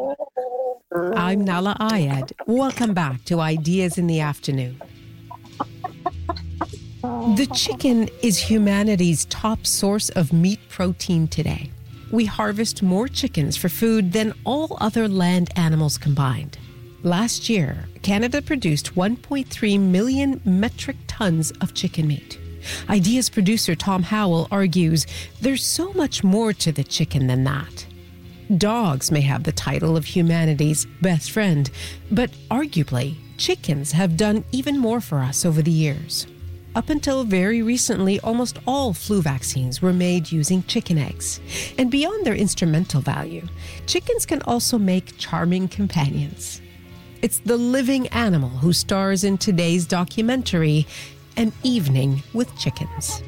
I'm Nala Ayed. Welcome back to Ideas in the Afternoon. The chicken is humanity's top source of meat protein today. We harvest more chickens for food than all other land animals combined. Last year, Canada produced 1.3 million metric tons of chicken meat. Ideas producer Tom Howell argues there's so much more to the chicken than that. Dogs may have the title of humanity's best friend, but arguably, chickens have done even more for us over the years. Up until very recently, almost all flu vaccines were made using chicken eggs. And beyond their instrumental value, chickens can also make charming companions. It's the living animal who stars in today's documentary, An Evening with Chickens.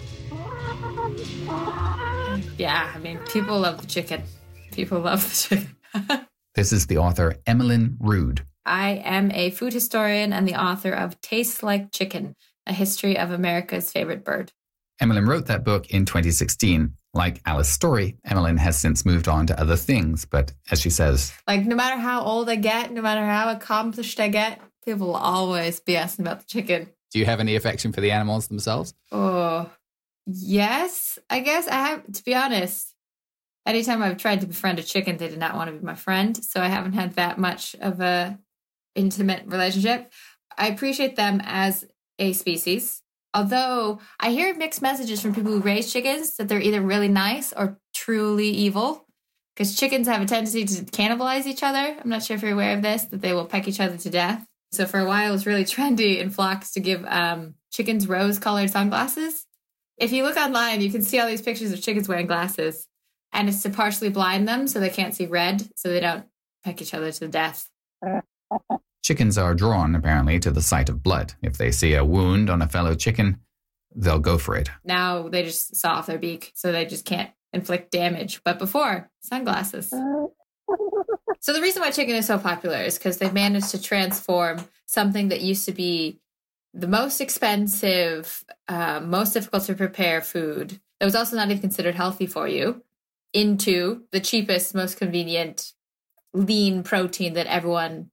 Yeah, I mean, people love the chicken. People love the chicken. This is the author Emmelyn Rood. I am a food historian and the author of Tastes Like Chicken, A History of America's Favorite Bird. Emmelyn wrote that book in 2016. Like Alice Story, Emmelyn has since moved on to other things, but as she says, like, no matter how old I get, no matter how accomplished I get, people will always be asking about the chicken. Do you have any affection for the animals themselves? Oh, yes, I guess I have. To be honest, anytime I've tried to befriend a chicken, they did not want to be my friend. So I haven't had that much of a intimate relationship. I appreciate them as a species. Although I hear mixed messages from people who raise chickens that they're either really nice or truly evil. Because chickens have a tendency to cannibalize each other. I'm not sure if you're aware of this, that they will peck each other to death. So for a while, it was really trendy in flocks to give chickens rose-colored sunglasses. If you look online, you can see all these pictures of chickens wearing glasses. And it's to partially blind them so they can't see red, so they don't peck each other to death. Chickens are drawn, apparently, to the sight of blood. If they see a wound on a fellow chicken, they'll go for it. Now they just saw off their beak, so they just can't inflict damage. But before, sunglasses. So the reason why chicken is so popular is because they've managed to transform something that used to be the most expensive, most difficult to prepare food, that was also not even considered healthy for you, into the cheapest, most convenient, lean protein that everyone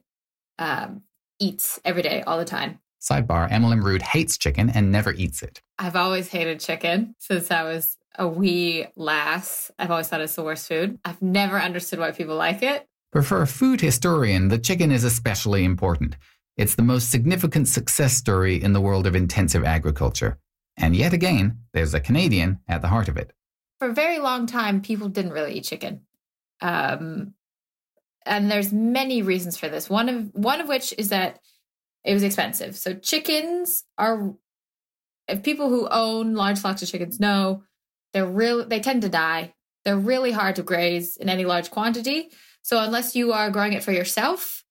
eats every day, all the time. Sidebar, Emmelyn Rood hates chicken and never eats it. I've always hated chicken since I was a wee lass. I've always thought it's the worst food. I've never understood why people like it. But for a food historian, the chicken is especially important. It's the most significant success story in the world of intensive agriculture. And yet again, there's a Canadian at the heart of it. For a very long time, people didn't really eat chicken. And there's many reasons for this. One of which is that it was expensive. So chickens are, if people who own large flocks of chickens know, they tend to die. They're really hard to graze in any large quantity. So unless you are growing it for yourself,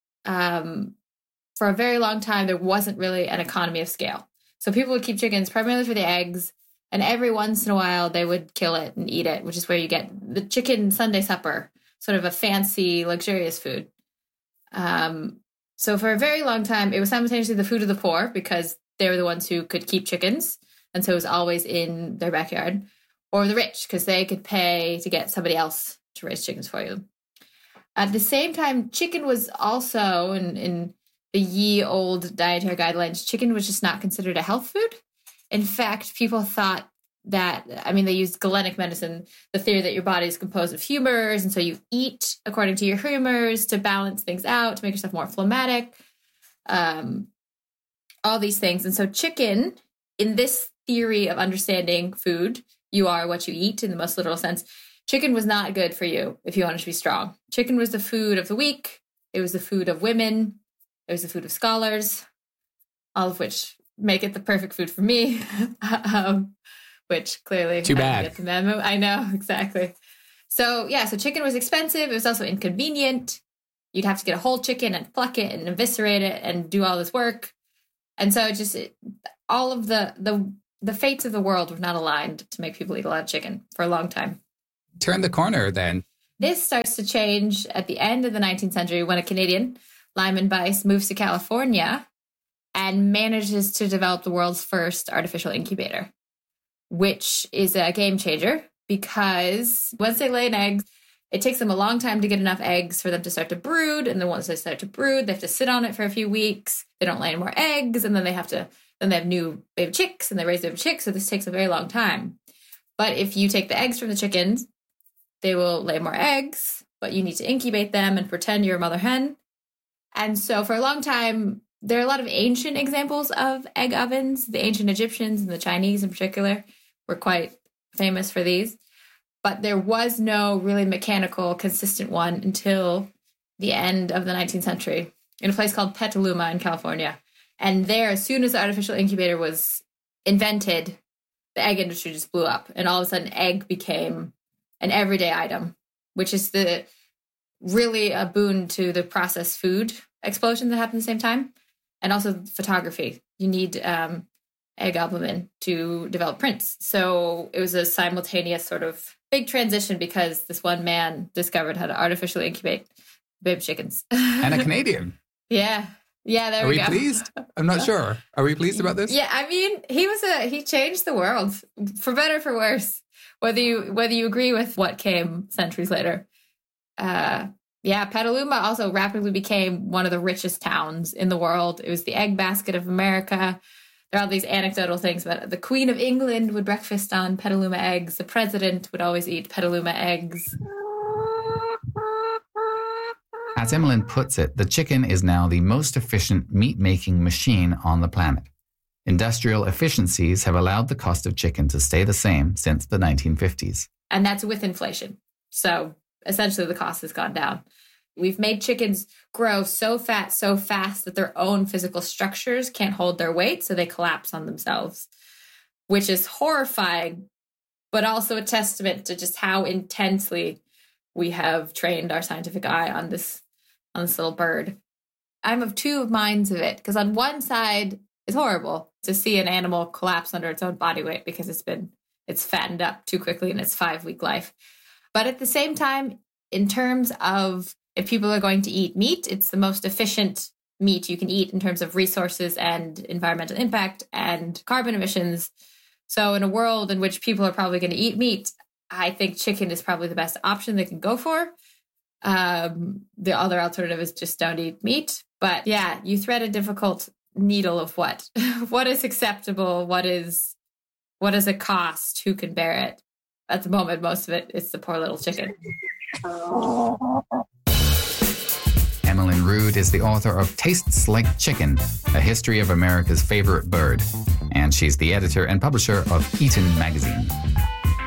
for a very long time, there wasn't really an economy of scale. So people would keep chickens primarily for the eggs, and every once in a while they would kill it and eat it, which is where you get the chicken Sunday supper, sort of a fancy, luxurious food. So for a very long time, it was simultaneously the food of the poor because they were the ones who could keep chickens, and so it was always in their backyard, or the rich because they could pay to get somebody else to raise chickens for you. At the same time, chicken was also, in the ye old dietary guidelines, chicken was just not considered a health food. In fact, people thought that, they used Galenic medicine, the theory that your body is composed of humors, and so you eat according to your humors to balance things out, to make yourself more phlegmatic, all these things. And so chicken, in this theory of understanding food, you are what you eat in the most literal sense, chicken was not good for you if you wanted to be strong. Chicken was the food of the weak. It was the food of women. It was the food of scholars, all of which make it the perfect food for me, which clearly too bad. I didn't get the memo. I know, exactly. So chicken was expensive. It was also inconvenient. You'd have to get a whole chicken and pluck it and eviscerate it and do all this work. And so all of the fates of the world were not aligned to make people eat a lot of chicken for a long time. Turn the corner then. This starts to change at the end of the 19th century when a Canadian, Lyman Weiss, moves to California and manages to develop the world's first artificial incubator, which is a game changer because once they lay an egg, It takes them a long time to get enough eggs for them to start to brood. And then once they start to brood, they have to sit on it for a few weeks. They don't lay any more eggs. And then they have new baby chicks and they raise baby chicks. So this takes a very long time. But if you take the eggs from the chickens, they will lay more eggs, but you need to incubate them and pretend you're a mother hen. And so for a long time, there are a lot of ancient examples of egg ovens. The ancient Egyptians and the Chinese in particular were quite famous for these. But there was no really mechanical, consistent one until the end of the 19th century in a place called Petaluma in California. And there, as soon as the artificial incubator was invented, the egg industry just blew up. And all of a sudden, egg became an everyday item, which is really a boon to the processed food explosion that happened at the same time. And also photography. You need egg albumin to develop prints. So it was a simultaneous sort of big transition because this one man discovered how to artificially incubate baby chickens. And a Canadian. Yeah, there we go. Are we pleased? I'm not sure. Are we pleased about this? Yeah, I mean, he changed the world, for better or for worse, whether you agree with what came centuries later. Petaluma also rapidly became one of the richest towns in the world. It was the egg basket of America. There are all these anecdotal things about the Queen of England would breakfast on Petaluma eggs. The president would always eat Petaluma eggs. As Emmeline puts it, the chicken is now the most efficient meat-making machine on the planet. Industrial efficiencies have allowed the cost of chicken to stay the same since the 1950s. And that's with inflation. So essentially the cost has gone down. We've made chickens grow so fat, so fast that their own physical structures can't hold their weight, so they collapse on themselves, which is horrifying, but also a testament to just how intensely we have trained our scientific eye on this little bird. I'm of two minds of it, because on one side, it's horrible to see an animal collapse under its own body weight because it's fattened up too quickly in its 5-week life. But at the same time, in terms of if people are going to eat meat, it's the most efficient meat you can eat in terms of resources and environmental impact and carbon emissions. So in a world in which people are probably going to eat meat, I think chicken is probably the best option they can go for. The other alternative is just don't eat meat. But yeah, you thread a difficult needle of what is acceptable, what is a cost, who can bear it. At the moment, most of it is the poor little chicken. Emmeline Rood is the author of Tastes Like Chicken, A History of America's Favorite Bird, and she's the editor and publisher of Eaton magazine.